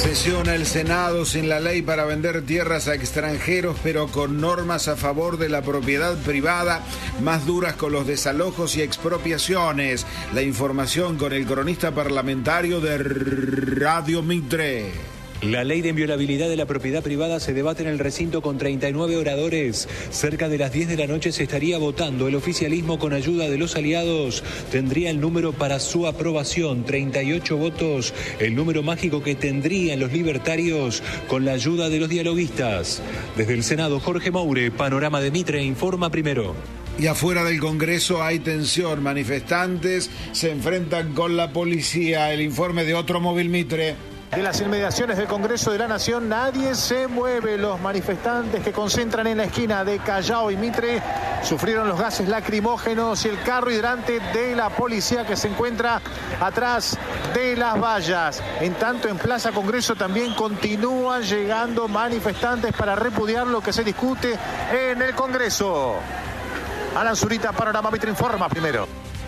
Sesiona el Senado sin la ley para vender tierras a extranjeros, pero con normas a favor de la propiedad privada, más duras con los desalojos y expropiaciones. La información con el cronista parlamentario de Radio Mitre. La ley de inviolabilidad de la propiedad privada se debate en el recinto con 39 oradores. Cerca de las 10 de la noche se estaría votando. El oficialismo, con ayuda de los aliados, tendría el número para su aprobación, 38 votos, el número mágico que tendrían los libertarios con la ayuda de los dialoguistas. Desde el Senado, Jorge Moure, Panorama de Mitre, informa primero. Y afuera del Congreso hay tensión. Manifestantes se enfrentan con la policía. El informe de otro móvil Mitre. De las inmediaciones del Congreso de la Nación nadie se mueve. Los manifestantes que concentran en la esquina de Callao y Mitre sufrieron los gases lacrimógenos y el carro hidrante de la policía que se encuentra atrás de las vallas. En tanto, en Plaza Congreso también continúan llegando manifestantes para repudiar lo que se discute en el Congreso. Alan Zurita, Panorama Mitre informa primero.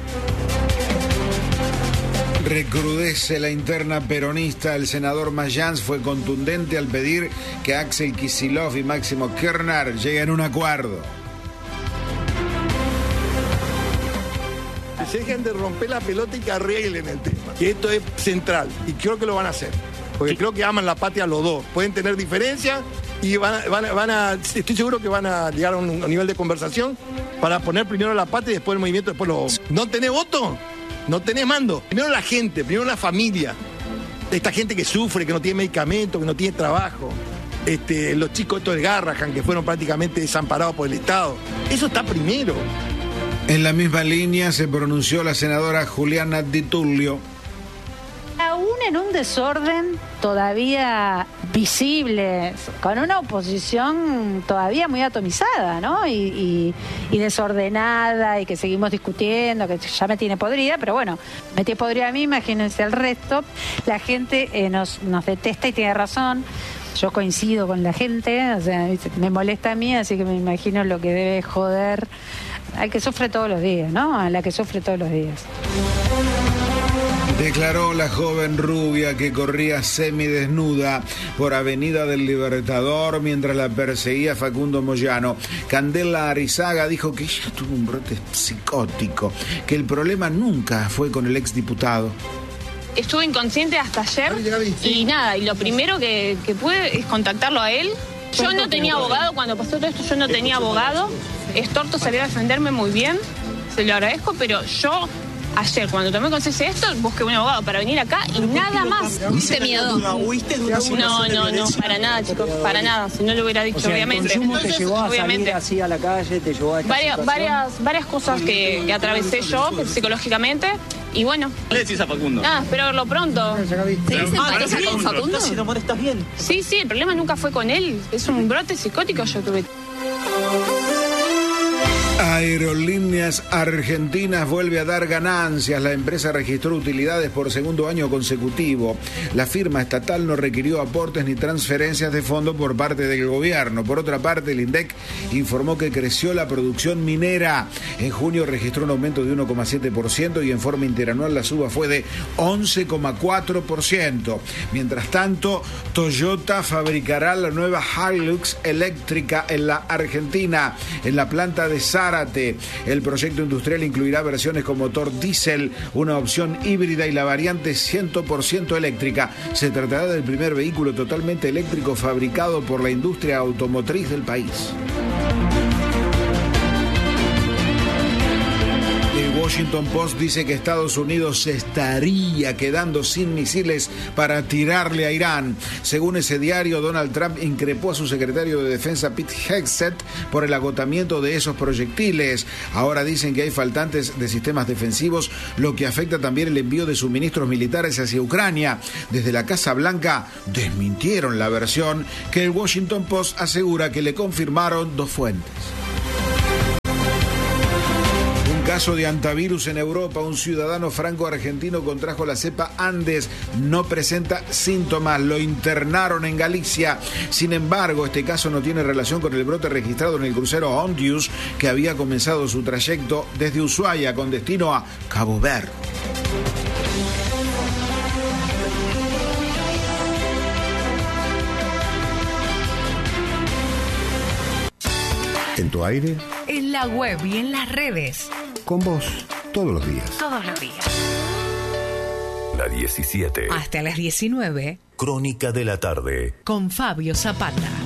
Recrudece la interna peronista. El senador Mayans fue contundente al pedir que Axel Kicillof y Máximo Kirchner lleguen a un acuerdo. Se dejen de romper la pelota y que arreglen el tema. Que esto es central y creo que lo van a hacer. Porque creo que aman la patria los dos. Pueden tener diferencias y estoy seguro que van a llegar a un nivel de conversación para poner primero la patria y después el movimiento, después los... ¿No tenés voto? No tenés mando. Primero la gente, primero la familia. Esta gente que sufre, que no tiene medicamentos, que no tiene trabajo. Los chicos estos de Garrahan, que fueron prácticamente desamparados por el Estado. Eso está primero. En la misma línea se pronunció la senadora Juliana Di Tullio. Aún en un desorden todavía visible, con una oposición todavía muy atomizada, ¿no? Y desordenada, y que seguimos discutiendo, que ya me tiene podrida, pero bueno, me tiene podrida a mí, imagínense el resto. La gente nos detesta y tiene razón. Yo coincido con la gente, o sea, me molesta a mí, así que me imagino lo que debe joder al que sufre todos los días, ¿no? A la que sufre todos los días. Declaró la joven rubia que corría semidesnuda por Avenida del Libertador mientras la perseguía Facundo Moyano. Candela Arizaga dijo que ella tuvo un brote psicótico, que el problema nunca fue con el exdiputado. Estuve inconsciente hasta ayer y nada, y lo primero que pude es contactarlo a él. Yo no tenía abogado, cuando pasó todo esto yo no tenía abogado. Estorto salió a defenderme muy bien, se lo agradezco, pero yo... Ayer, cuando tomé conciencia de esto, busqué un abogado para venir acá y nada más. ¿Tuviste miedo? No, para nada, chicos, para nada. Si no lo hubiera dicho, obviamente. ¿Te llevó a salir así a la calle? ¿Te llevó a esta varias cosas que atravesé yo psicológicamente. Y bueno. ¿Qué le decís a Facundo? Nada, espero verlo pronto. ¿Te empatizas con Facundo? Si no estás bien. Sí, el problema nunca fue con él. Es un brote psicótico yo tuve. Aerolíneas Argentinas vuelve a dar ganancias. La empresa registró utilidades por segundo año consecutivo. La firma estatal no requirió aportes ni transferencias de fondo por parte del gobierno. Por otra parte, el INDEC informó que creció la producción minera. En junio registró un aumento de 1,7% y en forma interanual la suba fue de 11,4%. Mientras tanto, Toyota fabricará la nueva Hilux eléctrica en la Argentina, en la planta de Zárate. El proyecto industrial incluirá versiones con motor diésel, una opción híbrida y la variante 100% eléctrica. Se tratará del primer vehículo totalmente eléctrico fabricado por la industria automotriz del país. Washington Post dice que Estados Unidos se estaría quedando sin misiles para tirarle a Irán. Según ese diario, Donald Trump increpó a su secretario de Defensa Pete Hegseth por el agotamiento de esos proyectiles. Ahora dicen que hay faltantes de sistemas defensivos, lo que afecta también el envío de suministros militares hacia Ucrania. Desde la Casa Blanca desmintieron la versión que el Washington Post asegura que le confirmaron dos fuentes. Caso de antivirus en Europa. Un ciudadano franco-argentino contrajo la cepa Andes. No presenta síntomas. Lo internaron en Galicia. Sin embargo, este caso no tiene relación con el brote registrado en el crucero Ondius, que había comenzado su trayecto desde Ushuaia con destino a Cabo Verde. ¿En tu aire? En la web y en las redes. Con vos, todos los días. Todos los días. La 17. Hasta las 19. Crónica de la tarde. Con Fabio Zapata.